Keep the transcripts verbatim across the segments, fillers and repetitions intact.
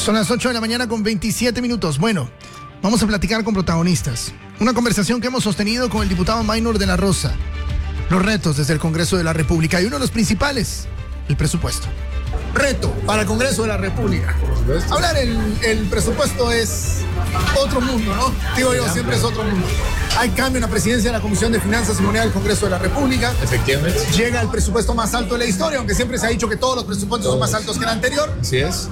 Son las ocho de la mañana con veintisiete minutos. Bueno, vamos a platicar con protagonistas. Una conversación que hemos sostenido con el diputado Maynor de la Rosa. Los retos desde el Congreso de la República y uno de los principales, el presupuesto. Reto para el Congreso de la República. Hablar el, el presupuesto es otro mundo, ¿no? Digo yo, siempre es otro mundo. Hay cambio en la presidencia de la Comisión de Finanzas y Moneda del Congreso de la República. Efectivamente. Llega el presupuesto más alto de la historia, aunque siempre se ha dicho que todos los presupuestos son más altos que el anterior. Así es.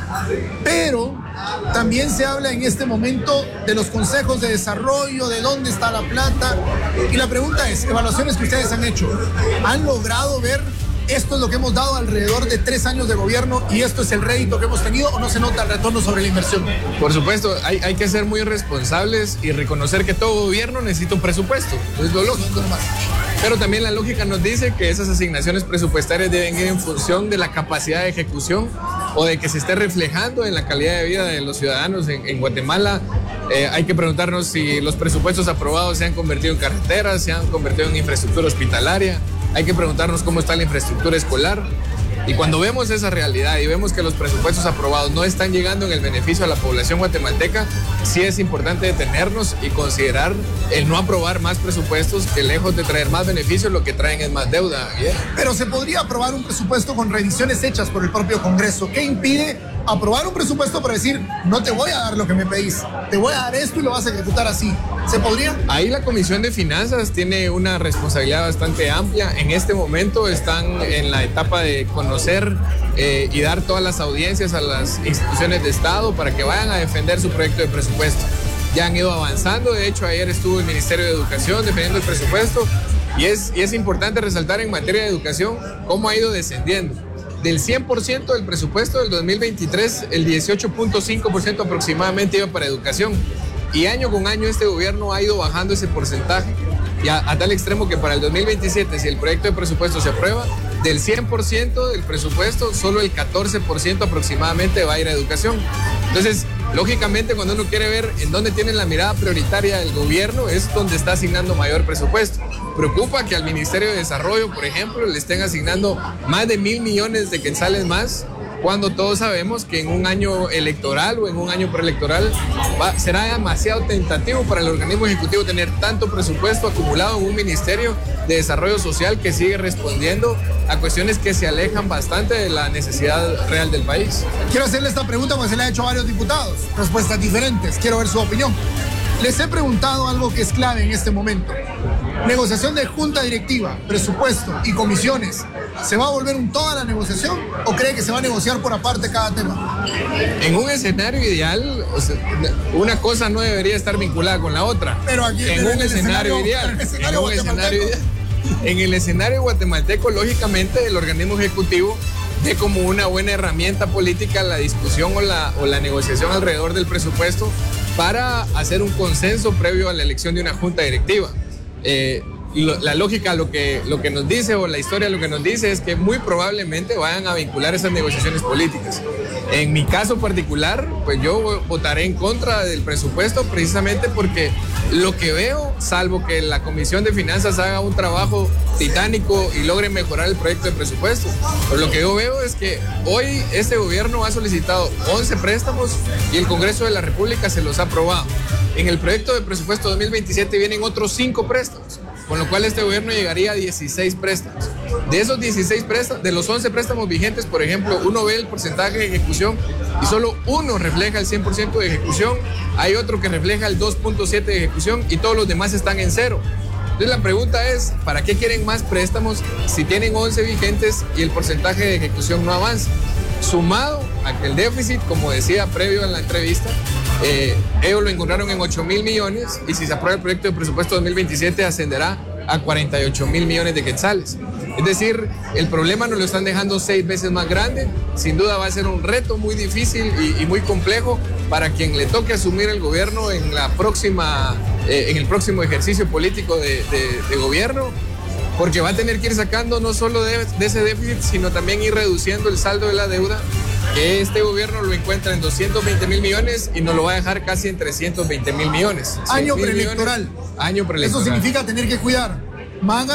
Pero también se habla en este momento de los consejos de desarrollo, de dónde está la plata. Y la pregunta es, evaluaciones que ustedes han hecho, ¿han logrado ver esto es lo que hemos dado alrededor de tres años de gobierno y esto es el rédito que hemos tenido o no se nota el retorno sobre la inversión? Por supuesto, hay, hay que ser muy responsables y reconocer que todo gobierno necesita un presupuesto. Es lo lógico. Pero también la lógica nos dice que esas asignaciones presupuestarias deben ir en función de la capacidad de ejecución o de que se esté reflejando en la calidad de vida de los ciudadanos en, en Guatemala. Eh, hay que preguntarnos si los presupuestos aprobados se han convertido en carreteras, se han convertido en infraestructura hospitalaria. Hay que preguntarnos cómo está la infraestructura escolar. Y cuando vemos esa realidad y vemos que los presupuestos aprobados no están llegando en el beneficio a la población guatemalteca, sí es importante detenernos y considerar el no aprobar más presupuestos que lejos de traer más beneficios lo que traen es más deuda. ¿Yeah? Pero se podría aprobar un presupuesto con revisiones hechas por el propio Congreso. ¿Qué impide aprobar un presupuesto para decir, no te voy a dar lo que me pedís, te voy a dar esto y lo vas a ejecutar así? ¿Se podría? Ahí la Comisión de Finanzas tiene una responsabilidad bastante amplia. En este momento están en la etapa de conocer eh, y dar todas las audiencias a las instituciones de Estado para que vayan a defender su proyecto de presupuesto. Ya han ido avanzando, de hecho ayer estuvo el Ministerio de Educación defendiendo el presupuesto y es, y es importante resaltar en materia de educación cómo ha ido descendiendo. Del cien por ciento del presupuesto del dos mil veintitrés, el dieciocho punto cinco por ciento aproximadamente iba para educación. Y año con año este gobierno ha ido bajando ese porcentaje. Y a, a tal extremo que para el dos mil veintisiete, si el proyecto de presupuesto se aprueba, del cien por ciento del presupuesto, solo el catorce por ciento aproximadamente va a ir a educación. Entonces, lógicamente, cuando uno quiere ver en dónde tiene la mirada prioritaria del gobierno, es donde está asignando mayor presupuesto. Preocupa que al Ministerio de Desarrollo, por ejemplo, le estén asignando más de mil millones de quetzales más, cuando todos sabemos que en un año electoral o en un año preelectoral va, será demasiado tentativo para el organismo ejecutivo tener tanto presupuesto acumulado en un Ministerio de Desarrollo Social que sigue respondiendo a cuestiones que se alejan bastante de la necesidad real del país. Quiero hacerle esta pregunta porque se la ha hecho a varios diputados, respuestas diferentes, quiero ver su opinión. Les he preguntado algo que es clave en este momento. Negociación de junta directiva, presupuesto y comisiones. ¿Se va a volver un toda la negociación o cree que se va a negociar por aparte cada tema? En un escenario ideal, o sea, una cosa no debería estar vinculada con la otra. Pero aquí en, en un el escenario, escenario ideal, en, el escenario en un escenario ideal, en el escenario guatemalteco, lógicamente, el organismo ejecutivo ve como una buena herramienta política la discusión o la, o la negociación alrededor del presupuesto para hacer un consenso previo a la elección de una junta directiva. Eh, lo, la lógica lo que, lo que nos dice o la historia lo que nos dice es que muy probablemente vayan a vincular esas negociaciones políticas. En mi caso particular, pues yo votaré en contra del presupuesto precisamente porque lo que veo, salvo que la Comisión de Finanzas haga un trabajo titánico y logre mejorar el proyecto de presupuesto, pero lo que yo veo es que hoy este gobierno ha solicitado once préstamos y el Congreso de la República se los ha aprobado. En el proyecto de presupuesto dos mil veintisiete vienen otros cinco préstamos, con lo cual este gobierno llegaría a dieciséis préstamos. De esos dieciséis préstamos, de los once préstamos vigentes, por ejemplo, uno ve el porcentaje de ejecución y solo uno refleja el cien por ciento de ejecución, hay otro que refleja el dos punto siete por ciento de ejecución y todos los demás están en cero. Entonces la pregunta es, ¿para qué quieren más préstamos si tienen once vigentes y el porcentaje de ejecución no avanza? Sumado a que el déficit, como decía previo en la entrevista, eh, ellos lo encontraron en ocho mil millones y si se aprueba el proyecto de presupuesto dos mil veintisiete ascenderá a cuarenta y ocho mil millones de quetzales. Es decir, el problema nos lo están dejando seis veces más grande. Sin duda va a ser un reto muy difícil y, y muy complejo para quien le toque asumir el gobierno en, la próxima, eh, en el próximo ejercicio político de, de, de gobierno, porque va a tener que ir sacando no solo de, de ese déficit, sino también ir reduciendo el saldo de la deuda, que este gobierno lo encuentra en doscientos veinte mil millones y nos lo va a dejar casi en trescientos veinte mil millones. Año preelectoral. Año preelectoral. Eso significa tener que cuidar MAGA,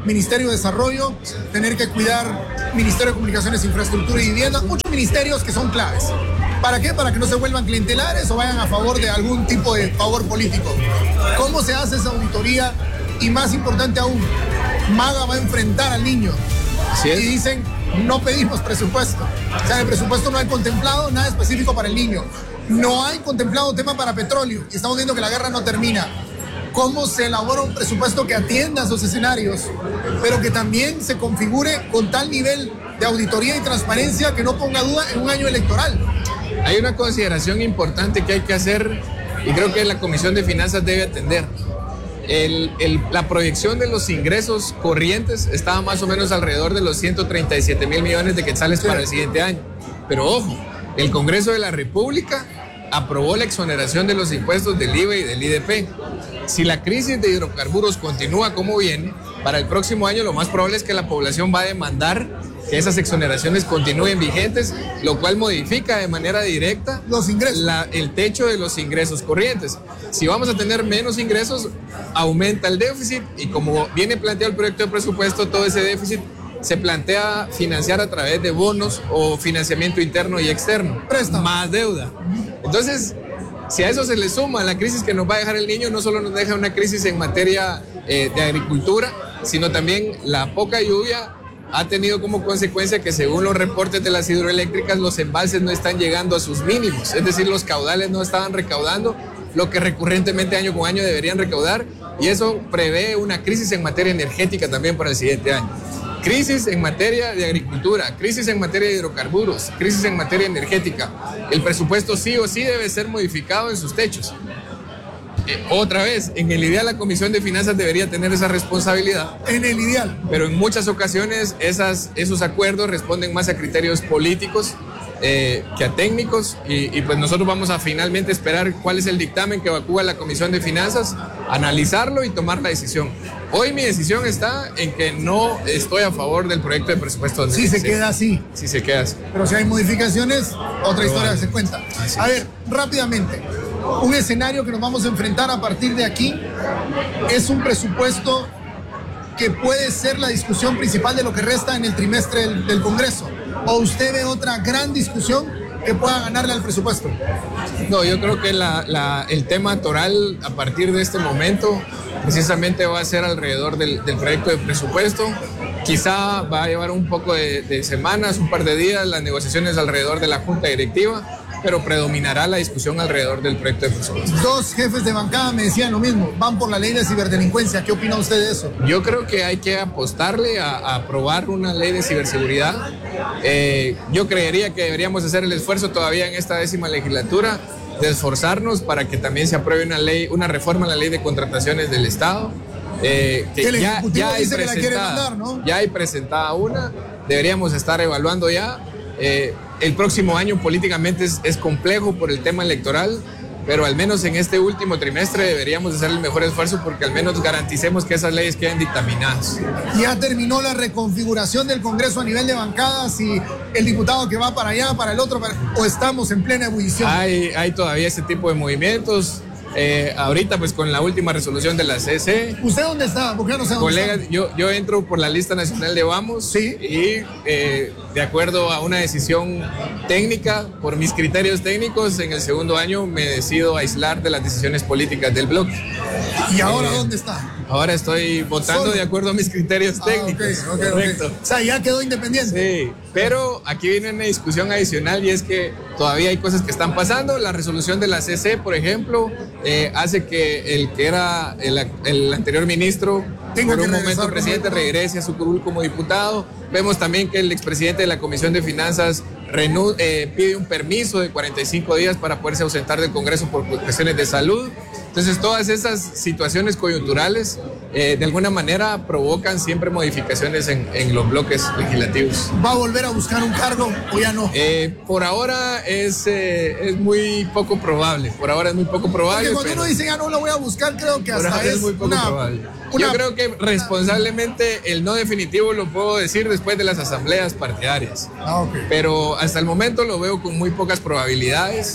Ministerio de Desarrollo, tener que cuidar Ministerio de Comunicaciones, Infraestructura y Vivienda, muchos ministerios que son claves. ¿Para qué? Para que no se vuelvan clientelares o vayan a favor de algún tipo de favor político. ¿Cómo se hace esa auditoría? Y más importante aún, Maga va a enfrentar al niño. Así es. Y dicen, no pedimos presupuesto. O sea, en el presupuesto no hay contemplado nada específico para el niño. No hay contemplado tema para petróleo. Y estamos viendo que la guerra no termina. ¿Cómo se elabora un presupuesto que atienda esos escenarios, pero que también se configure con tal nivel de auditoría y transparencia que no ponga duda en un año electoral? Hay una consideración importante que hay que hacer y creo que la Comisión de Finanzas debe atender. El, el, la proyección de los ingresos corrientes estaba más o menos alrededor de los ciento treinta y siete mil millones de quetzales sí. para el siguiente año. Pero ojo, el Congreso de la República aprobó la exoneración de los impuestos del I V A y del I D P. Si la crisis de hidrocarburos continúa como viene, para el próximo año lo más probable es que la población va a demandar que esas exoneraciones continúen vigentes, lo cual modifica de manera directa los ingresos. La, el techo de los ingresos corrientes. Si vamos a tener menos ingresos, aumenta el déficit y como viene planteado el proyecto de presupuesto, todo ese déficit se plantea financiar a través de bonos o financiamiento interno y externo. Préstamo. Más deuda. Entonces, si a eso se le suma la crisis que nos va a dejar el niño, no solo nos deja una crisis en materia eh, de agricultura, sino también la poca lluvia ha tenido como consecuencia que según los reportes de las hidroeléctricas los embalses no están llegando a sus mínimos, es decir, los caudales no estaban recaudando lo que recurrentemente año con año deberían recaudar y eso prevé una crisis en materia energética también para el siguiente año. Crisis en materia de agricultura, crisis en materia de hidrocarburos, crisis en materia energética. El presupuesto sí o sí debe ser modificado en sus techos. Eh, otra vez, en el ideal la Comisión de Finanzas debería tener esa responsabilidad. En el ideal. Pero en muchas ocasiones esas, esos acuerdos responden más a criterios políticos eh, que a técnicos y, y pues nosotros vamos a finalmente esperar cuál es el dictamen que evacúa la Comisión de Finanzas, analizarlo y tomar la decisión. Hoy mi decisión está en que no estoy a favor del proyecto de presupuesto. Si se queda así. Si se queda así. Pero si hay modificaciones, otra historia vale. se cuenta. Así a es. ver, rápidamente, un escenario que nos vamos a enfrentar a partir de aquí es un presupuesto que puede ser la discusión principal de lo que resta en el trimestre del, del Congreso. ¿O usted ve otra gran discusión que pueda ganarle al presupuesto? No, yo creo que la, la, el tema toral a partir de este momento precisamente va a ser alrededor del, del proyecto de presupuesto. Quizá va a llevar un poco de, de semanas, un par de días, las negociaciones alrededor de la Junta Directiva, pero predominará la discusión alrededor del proyecto de presupuesto. Dos jefes de bancada me decían lo mismo, van por la ley de ciberdelincuencia. ¿Qué opina usted de eso? Yo creo que hay que apostarle a, a aprobar una ley de ciberseguridad. Eh, yo creería que deberíamos hacer el esfuerzo todavía en esta décima legislatura de esforzarnos para que también se apruebe una ley, una reforma a la ley de contrataciones del Estado. Eh, que el ya, ya, hay dice que la quiere mandar, ¿no? ya hay presentada una, deberíamos estar evaluando ya. Eh, el próximo año políticamente es, es complejo por el tema electoral, pero al menos en este último trimestre deberíamos hacer el mejor esfuerzo porque al menos garanticemos que esas leyes queden dictaminadas. Ya terminó la reconfiguración del Congreso a nivel de bancadas y el diputado que va para allá, para el otro, para... o estamos en plena ebullición. Hay, hay todavía ese tipo de movimientos. Eh, ahorita pues con la última resolución de la C C. ¿Usted dónde está? ¿Por qué no sé dónde Colegas, está? yo, yo entro por la lista nacional de Vamos. Sí. Y eh, de acuerdo a una decisión técnica, por mis criterios técnicos, en el segundo año me decido aislar de las decisiones políticas del bloque. ¿Y ahora Eh, dónde está? Ahora estoy votando Solo. de acuerdo a mis criterios Ah, técnicos. ok, ok, Correcto. ok. O sea, ya quedó independiente. Sí, pero aquí viene una discusión adicional y es que todavía hay cosas que están pasando. La resolución de la C C, por ejemplo, eh, hace que el que era el, el anterior ministro, Tenga por que un regresar momento como presidente, diputado. regrese a su curul como diputado. Vemos también que el expresidente de la Comisión de Finanzas renu eh, pide un permiso de cuarenta y cinco días para poderse ausentar del Congreso por cuestiones de salud. Entonces, todas esas situaciones coyunturales eh, de alguna manera provocan siempre modificaciones en, en los bloques legislativos. ¿Va a volver a buscar un cargo o ya no? Eh, por ahora es, eh, es muy poco probable. Por ahora es muy poco probable. Porque cuando pero uno dice ya no la voy a buscar, creo que por hasta ahora es, es muy poco una, probable. una- Yo creo que responsablemente el no definitivo lo puedo decir después de las asambleas partidarias. Ah, ok. Pero hasta el momento lo veo con muy pocas probabilidades.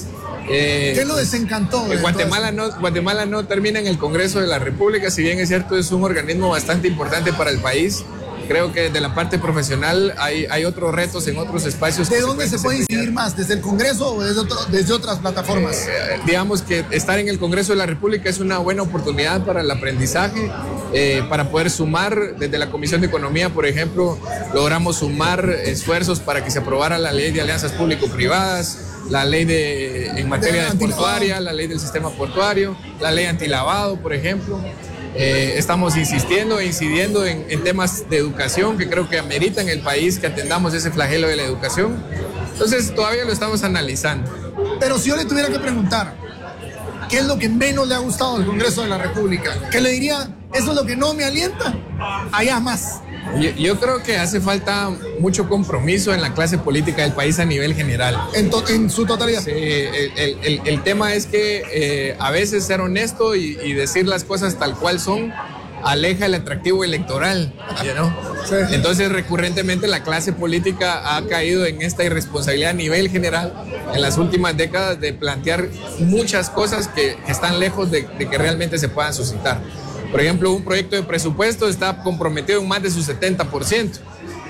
Eh, ¿Qué lo desencantó? De Guatemala no, Guatemala no termina en el Congreso de la República, si bien es cierto, es un organismo bastante importante para el país. Creo que de la parte profesional hay, hay otros retos en otros espacios. ¿De dónde se puede incidir más? ¿Desde el Congreso o desde, otro, desde otras plataformas? Eh, digamos que estar en el Congreso de la República es una buena oportunidad para el aprendizaje, eh, para poder sumar. Desde la Comisión de Economía, por ejemplo, logramos sumar esfuerzos para que se aprobara la ley de alianzas público-privadas, la ley de, en materia de, de portuaria, la ley del sistema portuario, la ley antilavado, por ejemplo. Eh, estamos insistiendo e incidiendo en, en temas de educación que creo que ameritan el país que atendamos ese flagelo de la educación. Entonces todavía lo estamos analizando. Pero si yo le tuviera que preguntar, ¿qué es lo que menos le ha gustado del Congreso de la República? ¿Qué le diría? Eso es lo que no me alienta, allá más. Yo, yo creo que hace falta mucho compromiso en la clase política del país a nivel general. En, to, en su totalidad. Sí, el, el, el tema es que eh, a veces ser honesto y, y decir las cosas tal cual son aleja el atractivo electoral, ¿no? Sí. Entonces recurrentemente la clase política ha caído en esta irresponsabilidad a nivel general en las últimas décadas de plantear muchas cosas que, que están lejos de, de que realmente se puedan suscitar. Por ejemplo, un proyecto de presupuesto está comprometido en más de su setenta por ciento.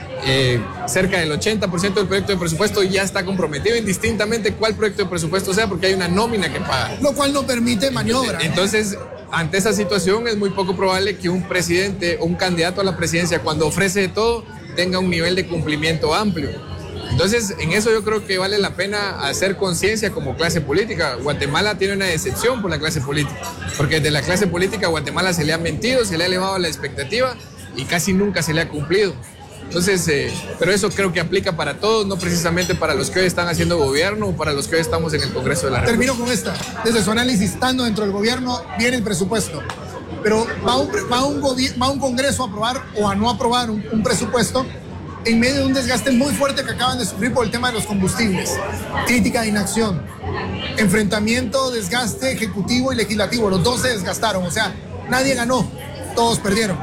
Eh, cerca del ochenta por ciento del proyecto de presupuesto ya está comprometido, indistintamente cuál proyecto de presupuesto sea, porque hay una nómina que paga. Lo cual no permite maniobra. Entonces, ante esa situación es muy poco probable que un presidente o un candidato a la presidencia, cuando ofrece de todo, tenga un nivel de cumplimiento amplio. Entonces, en eso yo creo que vale la pena hacer conciencia como clase política. Guatemala tiene una decepción por la clase política, porque desde la clase política a Guatemala se le ha mentido, se le ha elevado la expectativa y casi nunca se le ha cumplido. Entonces, eh, pero eso creo que aplica para todos, no precisamente para los que hoy están haciendo gobierno o para los que hoy estamos en el Congreso de la República. Termino con esta. Desde su análisis, estando dentro del gobierno, viene el presupuesto. Pero va un, va un, va un Congreso a aprobar o a no aprobar un, un presupuesto en medio de un desgaste muy fuerte que acaban de sufrir por el tema de los combustibles. Crítica de inacción, enfrentamiento, desgaste ejecutivo y legislativo. Los dos se desgastaron, o sea, nadie ganó, todos perdieron.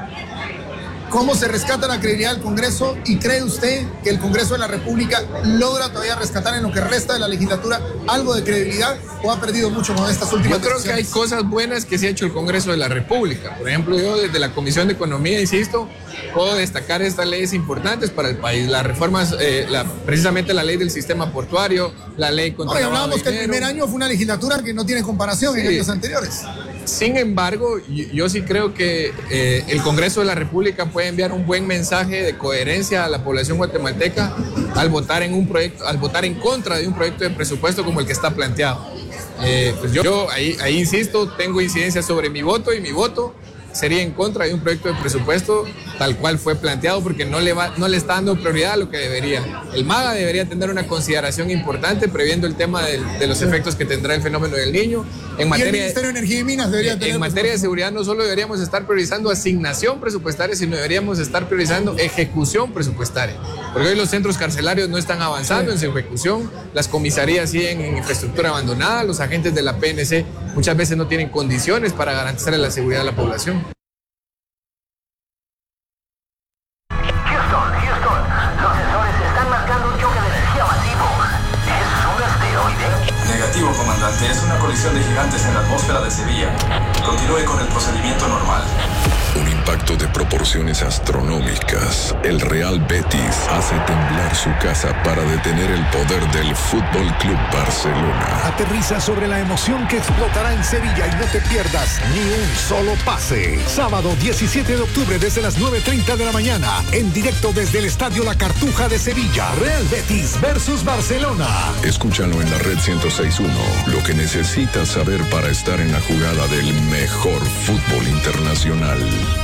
¿Cómo se rescata la credibilidad del Congreso? ¿Y cree usted que el Congreso de la República logra todavía rescatar en lo que resta de la legislatura algo de credibilidad o ha perdido mucho con estas últimas Yo creo decisiones? que hay cosas buenas que se ha hecho el Congreso de la República. Por ejemplo, yo desde la Comisión de Economía, insisto, puedo destacar estas leyes importantes para el país. Las reformas, eh, la, precisamente la ley del sistema portuario, la ley contra el lavado de dinero. Hablábamos que el primer año fue una legislatura que no tiene comparación sí. en años anteriores. Sin embargo, yo, yo sí creo que eh, el Congreso de la República puede enviar un buen mensaje de coherencia a la población guatemalteca al votar en un proyecto, al votar en contra de un proyecto de presupuesto como el que está planteado. Eh, pues yo, yo ahí, ahí insisto, tengo incidencia sobre mi voto y mi voto sería en contra de un proyecto de presupuesto tal cual fue planteado porque no le, va, no le está dando prioridad a lo que debería. El MAGA debería tener una consideración importante previendo el tema de, de los efectos que tendrá el fenómeno del Niño. En materia, y el Ministerio de Energía y Minas debería en, tener... En materia de seguridad no solo deberíamos estar priorizando asignación presupuestaria, sino deberíamos estar priorizando ejecución presupuestaria. Porque hoy los centros carcelarios no están avanzando en su ejecución, las comisarías siguen en infraestructura abandonada, los agentes de la P N C muchas veces no tienen condiciones para garantizar la seguridad de la población. Comandante, es una colisión de gigantes en la atmósfera de Sevilla. Continúe con el procedimiento normal. Un impacto de proporciones astronómicas. El Real Betis hace temblar su casa para detener el poder del Fútbol Club Barcelona. Aterriza sobre la emoción que explotará en Sevilla y no te pierdas ni un solo pase. Sábado diecisiete de octubre desde las nueve treinta de la mañana, en directo desde el Estadio La Cartuja de Sevilla. Real Betis versus Barcelona. Escúchalo en la red ciento seis punto uno. Lo que necesitas saber para estar en la jugada del mejor fútbol internacional.